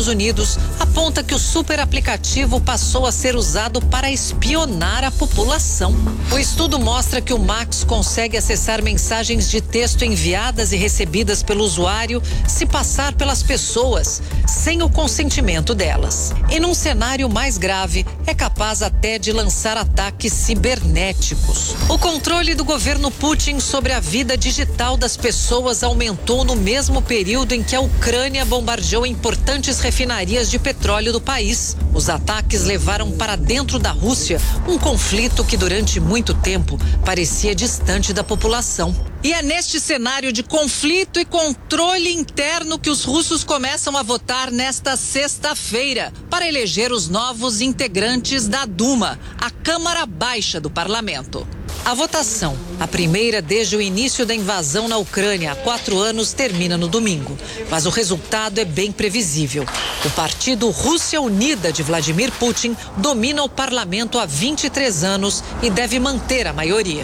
Estados Unidos aponta que o super aplicativo passou a ser usado para espionar a população. O estudo mostra que o Max consegue acessar mensagens de texto enviadas e recebidas pelo usuário se passar pelas pessoas, sem o consentimento delas. E num cenário mais grave, é capaz até de lançar ataques cibernéticos. O controle do governo Putin sobre a vida digital das pessoas aumentou no mesmo período em que a Ucrânia bombardeou importantes refinarias de petróleo do país. Os ataques levaram para dentro da Rússia um conflito que durante muito tempo parecia distante da população. E é neste cenário de conflito e controle interno que os russos começam a votar nesta sexta-feira para eleger os novos integrantes da Duma, a Câmara Baixa do Parlamento. A votação, a primeira desde o início da invasão na Ucrânia há 4 anos, termina no domingo. Mas o resultado é bem previsível. O partido Rússia Unida de Vladimir Putin domina o parlamento há 23 anos e deve manter a maioria.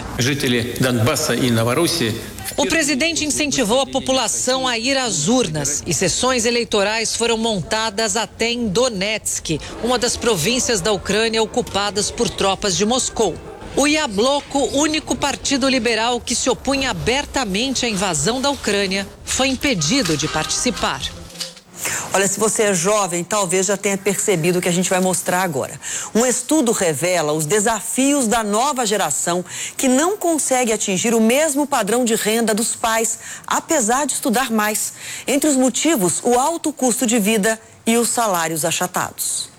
O presidente incentivou a população a ir às urnas e sessões eleitorais foram montadas até em Donetsk, uma das províncias da Ucrânia ocupadas por tropas de Moscou. O Yabloko, único partido liberal que se opunha abertamente à invasão da Ucrânia, foi impedido de participar. Olha, se você é jovem, talvez já tenha percebido o que a gente vai mostrar agora. Um estudo revela os desafios da nova geração que não consegue atingir o mesmo padrão de renda dos pais, apesar de estudar mais. Entre os motivos, o alto custo de vida e os salários achatados.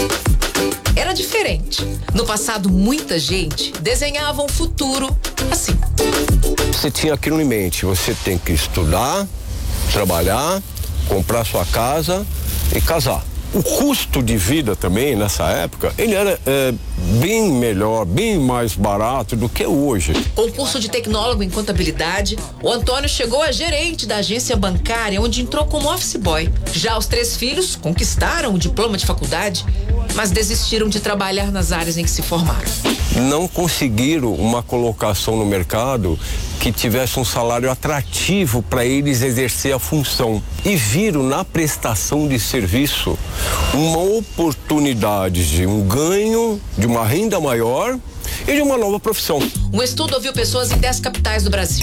Era diferente. No passado, muita gente desenhava um futuro assim. Você tinha aquilo em mente, você tem que estudar, trabalhar, comprar sua casa e casar. O custo de vida também, nessa época, ele era bem melhor, bem mais barato do que hoje. Com curso de tecnólogo em contabilidade, o Antônio chegou a gerente da agência bancária, onde entrou como office boy. Já os 3 filhos conquistaram o diploma de faculdade, mas desistiram de trabalhar nas áreas em que se formaram. Não conseguiram uma colocação no mercado que tivesse um salário atrativo para eles exercer a função. E viram na prestação de serviço uma oportunidade de um ganho, de uma renda maior e de uma nova profissão. Um estudo ouviu pessoas em 10 capitais do Brasil.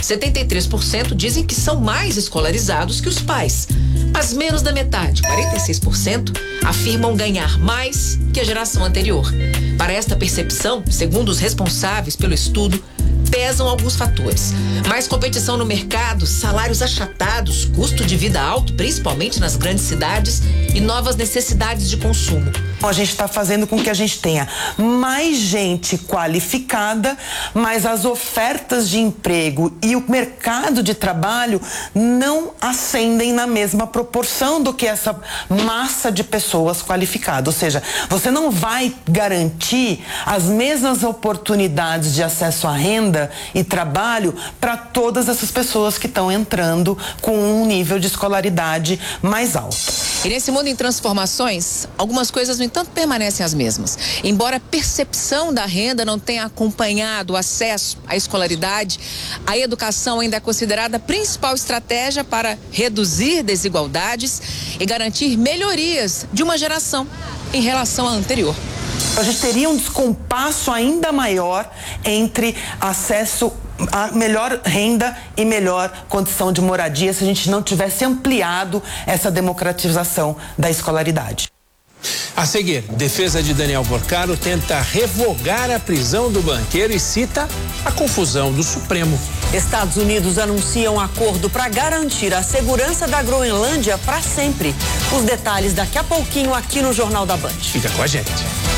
73% dizem que são mais escolarizados que os pais. Mas menos da metade, 46%, afirmam ganhar mais que a geração anterior. Para esta percepção, segundo os responsáveis pelo estudo, pesam alguns fatores. Mais competição no mercado, salários achatados, custo de vida alto, principalmente nas grandes cidades, e novas necessidades de consumo. A gente está fazendo com que a gente tenha mais gente qualificada, mas as ofertas de emprego e o mercado de trabalho não ascendem na mesma proporção do que essa massa de pessoas qualificadas. Ou seja, você não vai garantir as mesmas oportunidades de acesso à renda e trabalho para todas essas pessoas que estão entrando com um nível de escolaridade mais alto. E nesse mundo em transformações, algumas coisas, no entanto, permanecem as mesmas. Embora a percepção da renda não tenha acompanhado o acesso à escolaridade, a educação ainda é considerada a principal estratégia para reduzir desigualdades e garantir melhorias de uma geração em relação à anterior. A gente teria um descompasso ainda maior entre acesso a melhor renda e melhor condição de moradia se a gente não tivesse ampliado essa democratização da escolaridade. A seguir, defesa de Daniel Porcaro tenta revogar a prisão do banqueiro e cita a confusão do Supremo. Estados Unidos anunciam acordo para garantir a segurança da Groenlândia para sempre. Os detalhes daqui a pouquinho aqui no Jornal da Band. Fica com a gente.